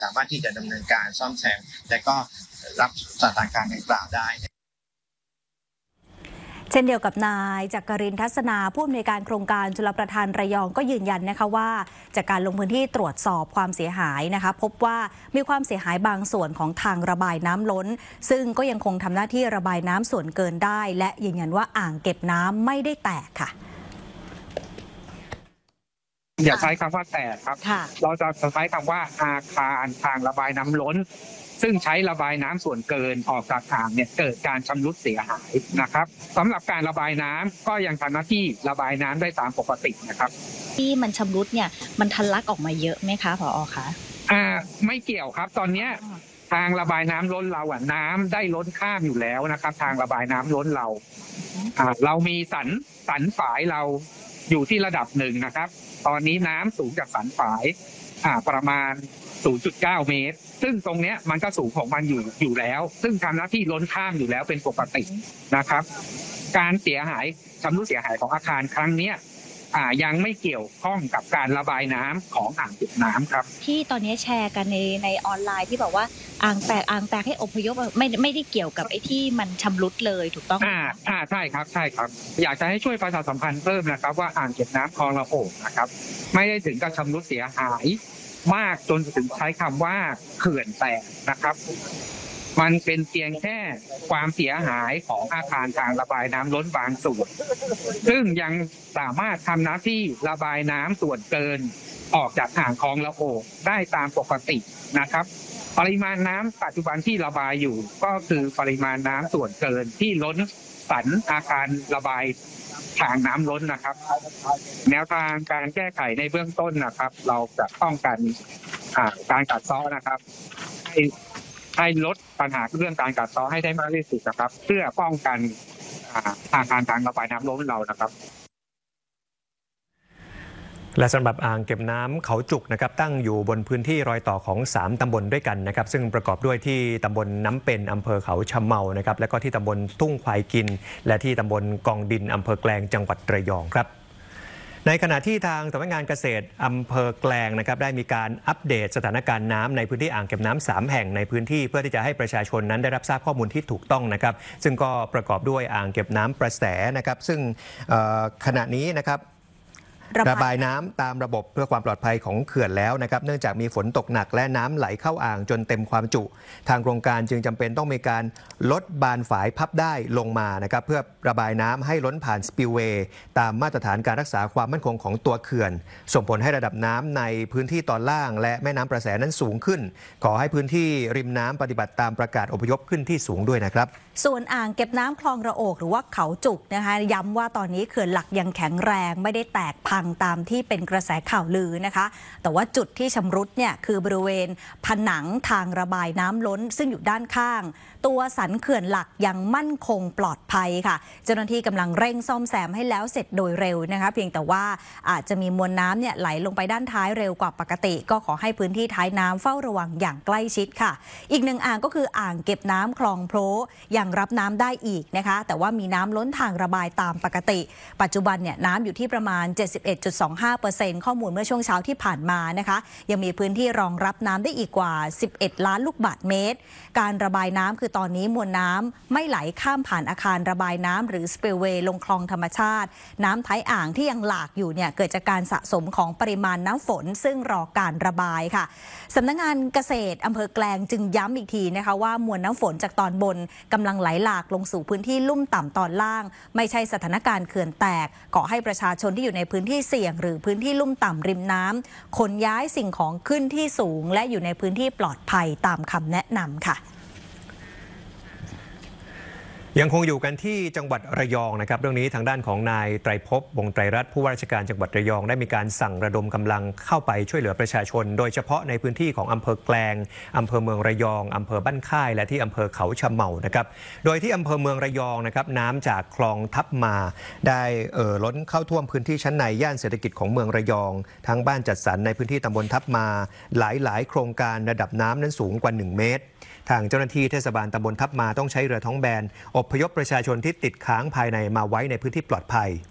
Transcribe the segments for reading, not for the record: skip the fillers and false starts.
สามารถที่จะดำเนินการซ่อมแซมและก็รับสถานการณ์ดังกล่าวได้เช่นเดียวกับนายจักรินทร์ทัศนาผู้อำนวยการโครงการชลประทานระยองก็ยืนยันนะคะว่าจากการลงพื้นที่ตรวจสอบความเสียหายนะคะพบว่ามีความเสียหายบางส่วนของทางระบายน้ำล้นซึ่งก็ยังคงทำหน้าที่ระบายน้ำส่วนเกินได้และยืนยันว่าอ่างเก็บน้ำไม่ได้แตกค่ะอย่าใช้คำว่าแตกครับเราจะใช้คำว่าอาคารทางระบายน้ำล้นซึ่งใช้ระบายน้ำส่วนเกินออกจากอ่างเนี่ยเกิดการชำรุดเสียหายนะครับสำหรับการระบายน้ำก็ยังทำหน้าที่ระบายน้ำได้ตามปกตินะครับที่มันชำรุดเนี่ยมันทะลักออกมาเยอะไหมคะผอ.คะไม่เกี่ยวครับตอนนี้ทางระบายน้ำล้นเราน้ำได้ล้นข้ามอยู่แล้วนะครับทางระบายน้ำล้นเรามีสันฝายเราอยู่ที่ระดับหนึ่งนะครับตอนนี้น้ำสูงจากสันฝายประมาณ 0.9 เมตรซึ่งตรงนี้มันก็สูงของมันอยู่แล้วซึ่งทำหน้าที่ล้นข้ามอยู่แล้วเป็นปกตินะครับการเสียหายชำรุดเสียหายของอาคารครั้งนี้ยังไม่เกี่ยวข้องกับการระบายน้ำของอ่างเก็บน้ำครับที่ตอนนี้แชร์กันในออนไลน์ที่บอกว่าอ่างแตกให้อพยพไม่ได้เกี่ยวกับไอ้ที่มันชำรุดเลยถูกต้องใช่ครับอยากจะให้ช่วยประชาสัมพันธ์เพิ่มนะครับว่าอ่างเก็บน้ำคลองละโอ่งนะครับไม่ได้ถึงกับชำรุดเสียหายมากจนถึงใช้คำว่าเขื่อนแตกนะครับมันเป็นเพียงแค่ความเสียหายของอาคารทางระบายน้ำล้นบางส่วนซึ่งยังสามารถทำหน้าที่ระบายน้ำส่วนเกินออกจากอ่างคลองละโอ่งได้ตามปกตินะครับปริมาณน้ำปัจจุบันที่ระบายอยู่ก็คือปริมาณน้ำส่วนเกินที่ล้นสันอาคารระบายทางน้ำล้นนะครับแนวทางการแก้ไขในเบื้องต้นนะครับเราจะป้องกันการกัดเซาะนะครับให้ลดปัญหาเรื่องการกัดเซาะให้ได้มากที่สุดนะครับเพื่อป้องกันอาคารทางระบายน้ำล้นเรานะครับและสำหรับอ่างเก็บน้ำเขาจุกนะครับตั้งอยู่บนพื้นที่รอยต่อของ3ตำบลด้วยกันนะครับซึ่งประกอบด้วยที่ตำบลน้ำเป็นอำเภอเขาชะเมานะครับและก็ที่ตำบลทุ่งควายกินและที่ตำบลกองดินอำเภอแกลงจังหวัดระยองครับในขณะที่ทางสำนักงานเกษตรอำเภอแกลงนะครับได้มีการอัปเดตสถานการณ์น้ำในพื้นที่อ่างเก็บน้ำ3แห่งในพื้นที่เพื่อที่จะให้ประชาชนนั้นได้รับทราบข้อมูลที่ถูกต้องนะครับซึ่งก็ประกอบด้วยอ่างเก็บน้ำประแสนะครับซึ่งขณะนี้นะครับระบายน้ำตามระบบเพื่อความปลอดภัยของเขื่อนแล้วนะครับเนื่องจากมีฝนตกหนักและน้ำไหลเข้าอ่างจนเต็มความจุทางโครงการจึงจำเป็นต้องมีการลดบานฝายพับได้ลงมานะครับเพื่อระบายน้ำให้ล้นผ่านสปิลเวย์ตามมาตรฐานการรักษาความมั่นคงของตัวเขื่อนส่งผลให้ระดับน้ำในพื้นที่ตอนล่างและแม่น้ำประแสนั้นสูงขึ้นขอให้พื้นที่ริมน้ำปฏิบัติตามประกาศอพยพขึ้นที่สูงด้วยนะครับส่วนอ่างเก็บน้ำคลองระโอกหรือว่าเขาจุกนะคะย้ำว่าตอนนี้เขื่อนหลักยังแข็งแรงไม่ได้แตกพังตามที่เป็นกระแสข่าวลือนะคะแต่ว่าจุดที่ชำรุดเนี่ยคือบริเวณผนังทางระบายน้ำล้นซึ่งอยู่ด้านข้างตัวสันเขื่อนหลักยังมั่นคงปลอดภัยค่ะเจ้าหน้าที่กำลังเร่งซ่อมแซมให้แล้วเสร็จโดยเร็วนะคะเพียงแต่ว่าอาจจะมีมวลน้ำเนี่ยไหลลงไปด้านท้ายเร็วกว่าปกติก็ขอให้พื้นที่ท้ายน้ำเฝ้าระวังอย่างใกล้ชิดค่ะอีกหนึ่งอ่างก็คืออ่างเก็บน้ำคลองโพยังรับน้ำได้อีกนะคะแต่ว่ามีน้ำล้นทางระบายตามปกติปัจจุบันเนี่ยน้ำอยู่ที่ประมาณ 71.25% ข้อมูลเมื่อช่วงเช้าที่ผ่านมานะคะยังมีพื้นที่รองรับน้ำได้อีกกว่า11ล้านลูกบาศก์เมตรการระบายน้ำคือตอนนี้มวลน้ำไม่ไหลข้ามผ่านอาคารระบายน้ำหรือสปิลเวย์ลงคลองธรรมชาติน้ำท้ายอ่างที่ยังหลากอยู่เนี่ยเกิดจากการสะสมของปริมาณน้ำฝนซึ่งรอการระบายค่ะสำนักงานเกษตรอำเภอแกลงจึงย้ำอีกทีนะคะว่ามวลน้ำฝนจากตอนบนกำลังไหลหลากลงสู่พื้นที่ลุ่มต่ำตอนล่างไม่ใช่สถานการณ์เขื่อนแตกขอให้ประชาชนที่อยู่ในพื้นที่เสี่ยงหรือพื้นที่ลุ่มต่ำริมน้ำขนย้ายสิ่งของขึ้นที่สูงและอยู่ในพื้นที่ปลอดภัยตามคำแนะนำค่ะยังคงอยู่กันที่จังหวัดระยองนะครับเรื่องนี้ทางด้านของนายไตรภพ วงศ์ไตรรัตน์ผู้ว่าราชการจังหวัดระยองได้มีการสั่งระดมกำลังเข้าไปช่วยเหลือประชาชนโดยเฉพาะในพื้นที่ของอำเภอแกลงอำเภอเมืองระยองอำเภอบ้านค่ายและที่อำเภอเขาชะเมานะครับโดยที่อำเภอเมืองระยองนะครับน้ำจากคลองทับมาได้ล้นเข้าท่วมพื้นที่ชั้นในย่านเศรษฐกิจของเมืองระยองทั้งบ้านจัดสรรในพื้นที่ตำบลทับมาหลายโครงการระดับน้ำนั้นสูงกว่า1 เมตรทางเจ้าหน้าที่เทศบาลตำบลทับมาต้องใช้เรือท้องแบนอพยพประชาชนที่ติดค้างภายในมาไว้ในพื้นที่ปลอดภัย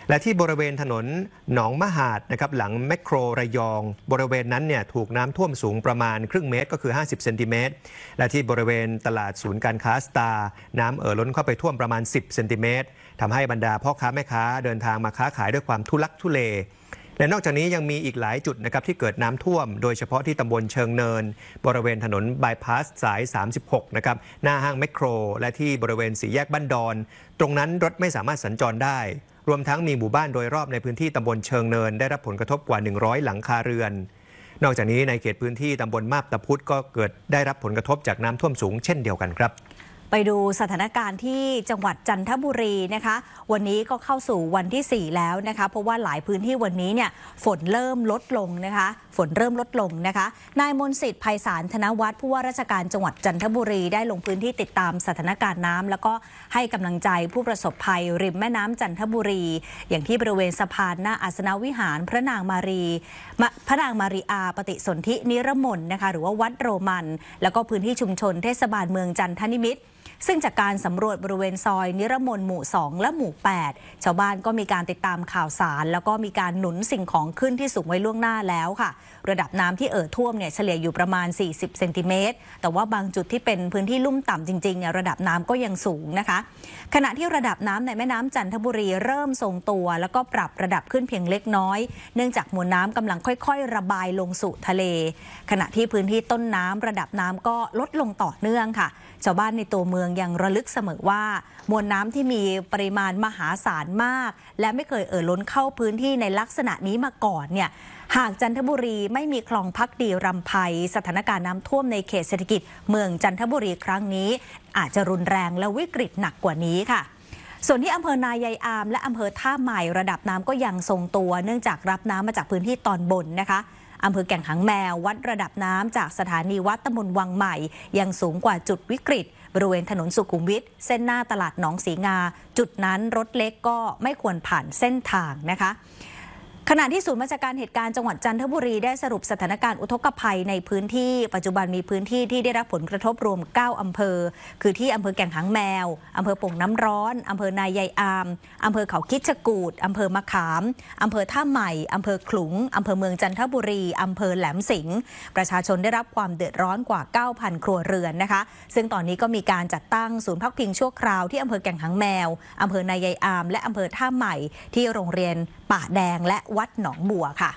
และที่บริเวณถนนหนองมหาดนะครับหลังแมคโครระยองบริเวณนั้นเนี่ยถูกน้ำท่วมสูงประมาณครึ่งเมตรก็คือ50เซนติเมตรและที่บริเวณตลาดศูนย์การค้าสตาร์น้ำล้นเข้าไปท่วมประมาณ10เซนติเมตรทำให้บรรดาพ่อค้าแม่ค้าเดินทางมาค้าขายด้วยความทุลักทุเลและนอกจากนี้ยังมีอีกหลายจุดนะครับที่เกิดน้ำท่วมโดยเฉพาะที่ตำบลเชิงเนินบริเวณถนนบายพาสสาย36นะครับหน้าห้างแมคโครและที่บริเวณสี่แยกบ้านดอนตรงนั้นรถไม่สามารถสัญจรได้รวมทั้งมีหมู่บ้านโดยรอบในพื้นที่ตำบลเชิงเนินได้รับผลกระทบกว่า100หลังคาเรือนนอกจากนี้ในเขตพื้นที่ตำบลมาบตาพุธก็เกิดได้รับผลกระทบจากน้ำท่วมสูงเช่นเดียวกันครับไปดูสถานการณ์ที่จังหวัดจันทบุรีนะคะวันนี้ก็เข้าสู่วันที่4แล้วนะคะเพราะว่าหลายพื้นที่วันนี้เนี่ยฝนเริ่มลดลงนะคะนายมนต์สิทธิ์ไพศาลธนวัฒน์ผู้ว่าราชการจังหวัดจันทบุรีได้ลงพื้นที่ติดตามสถานการณ์น้ำแล้วก็ให้กำลังใจผู้ประสบภัยริมแม่น้ำจันทบุรีอย่างที่บริเวณสะพานหน้าอาสนวิหารพระนางมารีอาปฏิสนธินิรมนต์นะคะหรือว่าวัดโรมันแล้วก็พื้นที่ชุมชนเทศบาลเมืองจันทนิมิตรซึ่งจากการสำรวจบริเวณซอยนิรมนต์หมู่2และหมู่8ชาวบ้านก็มีการติดตามข่าวสารแล้วก็มีการหนุนสิ่งของขึ้นที่สูงไว้ล่วงหน้าแล้วค่ะระดับน้ำที่ท่วมเนี่ยเฉลี่ยอยู่ประมาณ40เซนติเมตรแต่ว่าบางจุดที่เป็นพื้นที่ลุ่มต่ำจริงๆเนี่ยระดับน้ำก็ยังสูงนะคะขณะที่ระดับน้ำในแม่น้ำจันทบุรีเริ่มทรงตัวแล้วก็ปรับระดับขึ้นเพียงเล็กน้อยเนื่องจากมวลน้ำกำลังค่อยๆระบายลงสู่ทะเลขณะที่พื้นที่ต้นน้ำระดับน้ำก็ลดลงต่อเนื่องค่ะชาวบ้านในตัวเมืองยังระลึกเสมอว่ามวลน้ำที่มีปริมาณมหาศาลมากและไม่เคยล้นเข้าพื้นที่ในลักษณะนี้มาก่อนเนี่ยหากจันทบุรีไม่มีคลองพักดีรำไพสถานการณ์น้ำท่วมในเขตเศรษฐกิจเมืองจันทบุรีครั้งนี้อาจจะรุนแรงและวิกฤตหนักกว่านี้ค่ะส่วนที่อำเภอนายายอามและอำเภอท่าใหม่ระดับน้ำก็ยังทรงตัวเนื่องจากรับน้ำมาจากพื้นที่ตอนบนนะคะอำเภอแก่งหางแมววัดระดับน้ำจากสถานีวัดตำบลวังใหม่ยังสูงกว่าจุดวิกฤตบริเวณถนนสุขุมวิทเส้นหน้าตลาดหนองสีงาจุดนั้นรถเล็กก็ไม่ควรผ่านเส้นทางนะคะขณะที่ศูนย์บัญชาการเหตุการณ์จังหวัดจันทบุรีได้สรุปสถานการณ์อุทกภัยในพื้นที่ปัจจุบันมีพื้นที่ที่ได้รับผลกระทบรวม9อำเภอคือที่อำเภอแก่งหางแมวอำเภอโป่งน้ำร้อนอำเภอนายายอามอำเภอเขาคิดจกูฏอำเภอมะขามอำเภอท่าใหม่อำเภอขลุงอำเภอเมืองจันทบุรีอำเภอแหลมสิงห์ประชาชนได้รับความเดือดร้อนกว่า 9,000 ครัวเรือนนะคะซึ่งตอนนี้ก็มีการจัดตั้งศูนย์พักพิงชั่วคราวที่อำเภอแก่งหางแมวอำเภอนายายอามและอำเภอท่าใหม่ที่โรงเรียนป่าแดงและวัดหนองบัวค่ะ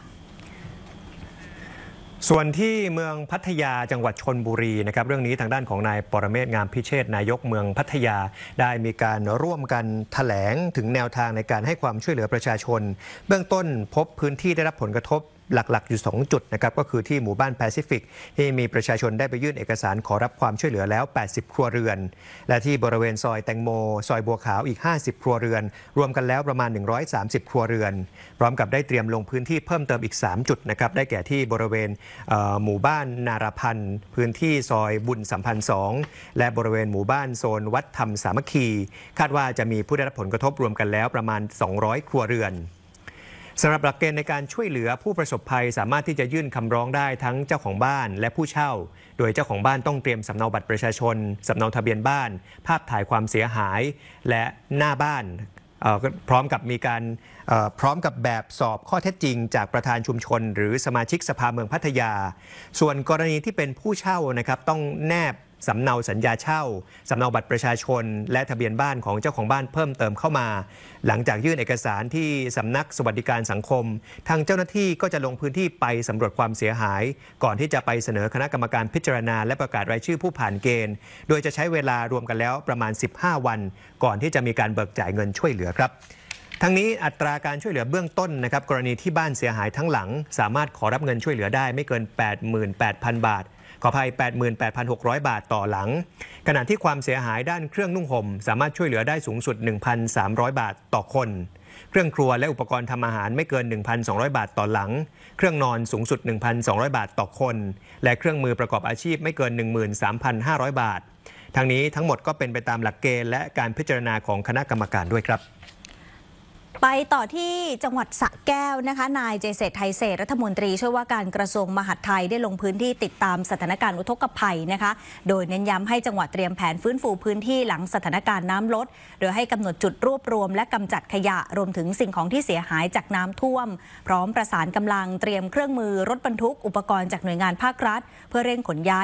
ส่วนที่เมืองพัทยาจังหวัดชลบุรีนะครับเรื่องนี้ทางด้านของนายปรเมศ งามพิเชษฐ์นายกเมืองพัทยาได้มีการร่วมกันแถลงถึงแนวทางในการให้ความช่วยเหลือประชาชนเบื้องต้นพบพื้นที่ได้รับผลกระทบหลักๆอยู่2จุดนะครับก็คือที่หมู่บ้านแปซิฟิกที่มีประชาชนได้ไปยื่นเอกสารขอรับความช่วยเหลือแล้ว80ครัวเรือนและที่บริเวณซอยแตงโมซอยบัวขาวอีก50ครัวเรือนรวมกันแล้วประมาณ130ครัวเรือนพร้อมกับได้เตรียมลงพื้นที่เพิ่มเติมอีก3จุดนะครับได้แก่ที่บริเวณหมู่บ้านนารพันธ์พื้นที่ซอยบุญสัมพันธ์2และบริเวณหมู่บ้านโซนวัดธรรมสามัคคีคาดว่าจะมีผู้ได้รับผลกระทบรวมกันแล้วประมาณ200ครัวเรือนสำหรับหลักเกณฑ์ในการช่วยเหลือผู้ประสบภัยสามารถที่จะยื่นคำร้องได้ทั้งเจ้าของบ้านและผู้เช่าโดยเจ้าของบ้านต้องเตรียมสำเนาบัตรประชาชนสำเนาทะเบียนบ้านภาพถ่ายความเสียหายและหน้าบ้านพร้อมกับแบบสอบข้อเท็จจริงจากประธานชุมชนหรือสมาชิกสภาเมืองพัทยาส่วนกรณีที่เป็นผู้เช่านะครับต้องแนบสำเนาสัญญาเช่าสำเนาบัตรประชาชนและทะเบียนบ้านของเจ้าของบ้านเพิ่มเติมเข้ามาหลังจากยื่นเอกสารที่สำนักสวัสดิการสังคมทางเจ้าหน้าที่ก็จะลงพื้นที่ไปสำรวจความเสียหายก่อนที่จะไปเสนอคณะกรรมการพิจารณาและประกาศรายชื่อผู้ผ่านเกณฑ์โดยจะใช้เวลารวมกันแล้วประมาณ15วันก่อนที่จะมีการเบิกจ่ายเงินช่วยเหลือครับทั้งนี้อัตราการช่วยเหลือเบื้องต้นนะครับกรณีที่บ้านเสียหายทั้งหลังสามารถขอรับเงินช่วยเหลือได้ไม่เกิน 88,000 บาทขออภัย 88,600 บาทต่อหลังขณะที่ความเสียหายด้านเครื่องนุ่งห่มสามารถช่วยเหลือได้สูงสุด 1,300 บาทต่อคนเครื่องครัวและอุปกรณ์ทำอาหารไม่เกิน 1,200 บาทต่อหลังเครื่องนอนสูงสุด 1,200 บาทต่อคนและเครื่องมือประกอบอาชีพไม่เกิน 13,500 บาททั้งนี้ทั้งหมดก็เป็นไปตามหลักเกณฑ์และการพิจารณาของคณะกรรมการด้วยครับไปต่อที่จังหวัดสระแก้วนะคะนายเจษฎไทยเศรษฐ์รัฐมนตรีช่วยว่าการกระทรวงมหาดไทยได้ลงพื้นที่ติดตามสถานการณ์อุทกภัยนะคะโดยเน้นย้ำให้จังหวัดเตรียมแผนฟื้นฟูพื้นที่หลังสถานการณ์น้ำลดโดยให้กำหนดจุดรวบรวมและกำจัดขยะรวมถึงสิ่งของที่เสียหายจากน้ำท่วมพร้อมประสานกำลังเตรียมเครื่องมือรถบรรทุกอุปกรณ์จากหน่วยงานภาครัฐเพื่อเร่งขนย้าย